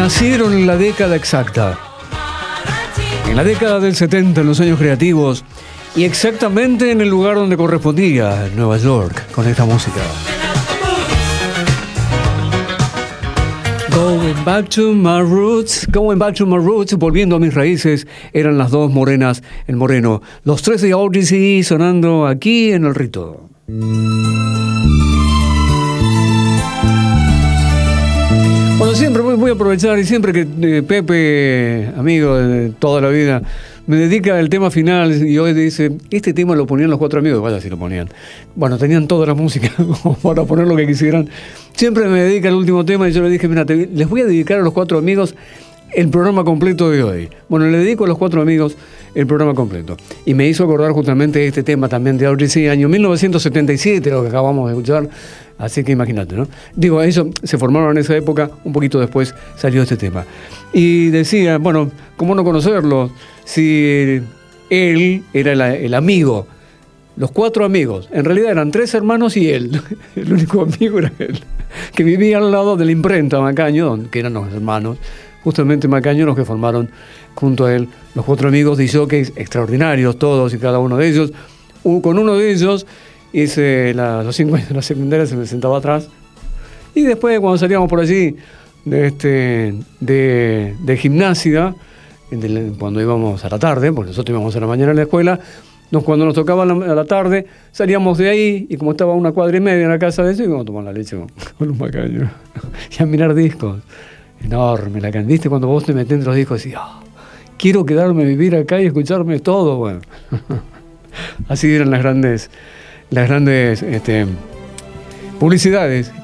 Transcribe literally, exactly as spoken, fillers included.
Nacieron en la década exacta, en la década del setenta, en los años creativos, y exactamente en el lugar donde correspondía, en Nueva York, con esta música. Going back to my roots, going back to my roots, volviendo a mis raíces, eran las dos morenas, el moreno, los tres de Odyssey sonando aquí en el rito. Bueno, siempre voy a aprovechar y siempre que eh, Pepe, amigo de toda la vida, me dedica el tema final y hoy dice, este tema lo ponían los cuatro amigos, vaya si lo ponían. Bueno, tenían toda la música para poner lo que quisieran. Siempre me dedica el último tema y yo le dije, mira, te, les voy a dedicar a los cuatro amigos el programa completo de hoy. Bueno, le dedico a los cuatro amigos el programa completo. Y me hizo acordar justamente este tema también de Odyssey, año mil novecientos setenta y siete, lo que acabamos de escuchar. Así que imagínate, ¿no? Digo, ellos se formaron en esa época, un poquito después salió este tema. Y decía, bueno, ¿cómo no conocerlo? Si él era el, el amigo, los cuatro amigos, en realidad eran tres hermanos y él, el único amigo era él, que vivía al lado de la imprenta Macaño, que eran los hermanos, justamente Macaño, los que formaron junto a él los cuatro amigos de jockeys extraordinarios, todos y cada uno de ellos. Con uno de ellos hice la, los cincuenta, la secundaria, se me sentaba atrás. Y después, cuando salíamos por allí de, este, de, de gimnasia, de, cuando íbamos a la tarde, porque nosotros íbamos a la mañana a la escuela, nos, cuando nos tocaba a la, a la tarde, salíamos de ahí y como estaba una cuadra y media en la casa de ellos, íbamos a tomar la leche con, con los Macaños y a mirar discos. Enorme la can, ¿viste? Cuando vos te metés entre los discos y decís, oh, quiero quedarme a vivir acá y escucharme todo. Bueno, así eran las grandes, las grandes este, publicidades